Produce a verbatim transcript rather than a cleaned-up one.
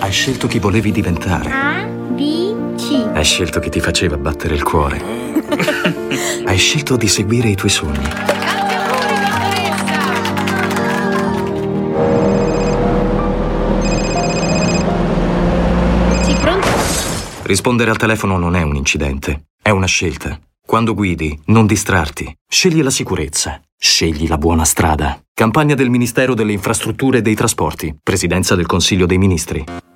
Hai scelto chi volevi diventare. A, B, C. Hai scelto chi ti faceva battere il cuore. Hai scelto di seguire i tuoi sogni. Sì, pronto? Rispondere al telefono non è un incidente, è una scelta. Quando guidi, non distrarti. Scegli la sicurezza. Scegli la buona strada. Campagna del Ministero delle Infrastrutture e dei Trasporti. Presidenza del Consiglio dei Ministri.